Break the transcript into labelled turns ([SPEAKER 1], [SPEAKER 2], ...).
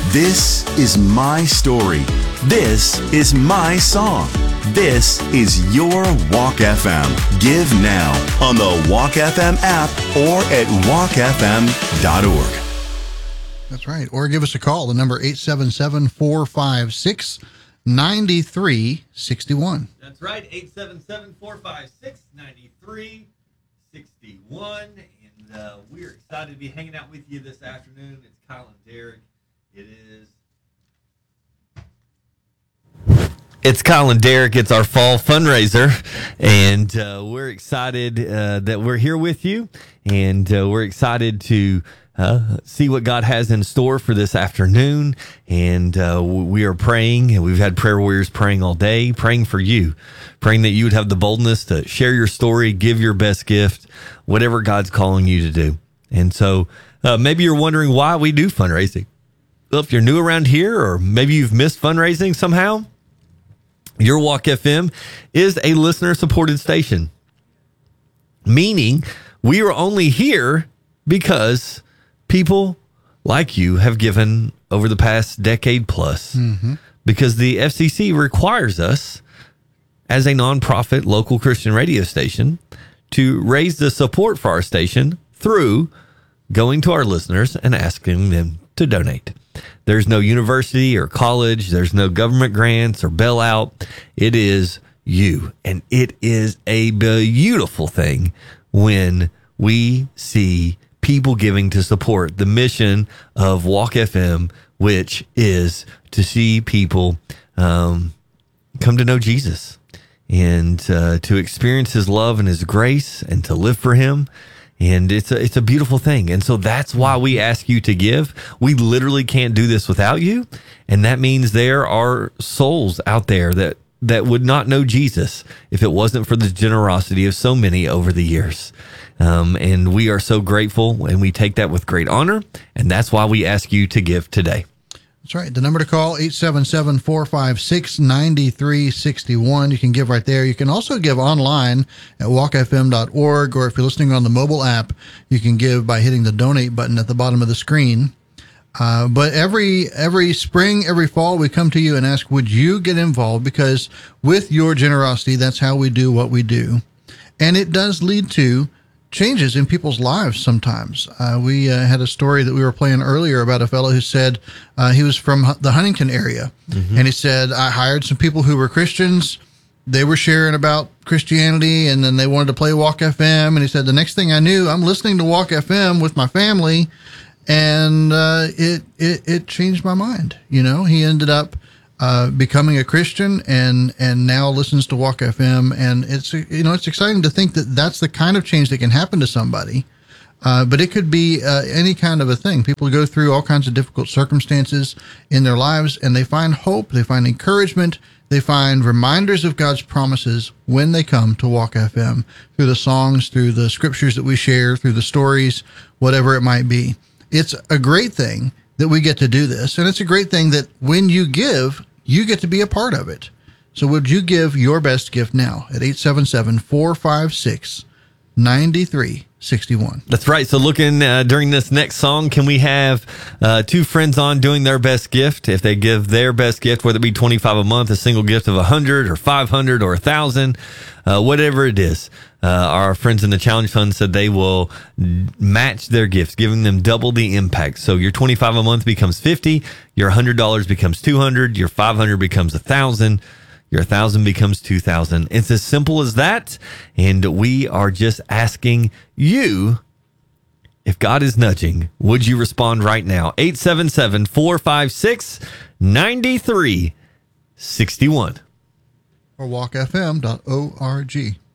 [SPEAKER 1] This is my story. This is my song. This is your Walk FM. Give now on the Walk FM app or at walkfm.org.
[SPEAKER 2] That's right. Or give us a call. The number 877-456-9361.
[SPEAKER 3] That's right. 877-456-9361. And we're excited to be hanging out with you this afternoon. It's Kyle and Derek. It's Kyle and Derek. It's our fall fundraiser, and we're excited that we're here with you, and we're excited to see what God has in store for this afternoon. And we are praying, and we've had prayer warriors praying all day, praying for you, praying that you would have the boldness to share your story, give your best gift, whatever God's calling you to do. And so maybe you're wondering why we do fundraising. Well, if you're new around here, or maybe you've missed fundraising somehow, Your Walk FM is a listener-supported station, meaning we are only here because people like you have given over the past decade plus, because the FCC requires us as a nonprofit local Christian radio station to raise the support for our station through going to our listeners and asking them to donate. There's no university or college. There's no government grants or bailout. It is you. And it is a beautiful thing when we see people giving to support the mission of Walk FM, which is to see people come to know Jesus and to experience his love and his grace and to live for him. And it's a beautiful thing. And so that's why we ask you to give. We literally can't do this without you. And that means there are souls out there that would not know Jesus if it wasn't for the generosity of so many over the years. And we are so grateful, and we take that with great honor. And that's why we ask you to give today.
[SPEAKER 2] That's right. The number to call, 877-456-9361. You can give right there. You can also give online at walkfm.org, or if you're listening on the mobile app, you can give by hitting the donate button at the bottom of the screen. But every spring, every fall, we come to you and ask, would you get involved? Because with your generosity, that's how we do what we do. And it does lead to changes in people's lives sometimes. We had a story that we were playing earlier about a fellow who said he was from the Huntington area. And he said, I hired some people who were Christians. They were sharing about Christianity, and then they wanted to play Walk FM. And he said, the next thing I knew, I'm listening to Walk FM with my family, and it changed my mind. You know, he ended up becoming a Christian and now listens to Walk FM. And it's exciting to think that that's the kind of change that can happen to somebody. But it could be any kind of a thing. People go through all kinds of difficult circumstances in their lives, and they find hope, they find encouragement, they find reminders of God's promises when they come to Walk FM, through the songs, through the scriptures that we share, through the stories, whatever it might be. It's a great thing that we get to do this, and it's a great thing that when you give, you get to be a part of it. So would you give your best gift now at 877-456-9361?
[SPEAKER 3] That's right. So looking during this next song, can we have two friends on doing their best gift? If they give their best gift, whether it be $25 a month, a single gift of $100 or $500 or $1,000, whatever it is, our friends in the Challenge Fund said they will match their gifts, giving them double the impact. So your $25 a month becomes $50, your $100 becomes $200, your $500 becomes $1,000. Your $1,000 becomes $2,000. It's as simple as that. And we are just asking you, if God is nudging, would you respond right now? 877-456-9361.
[SPEAKER 2] Or walkfm.org.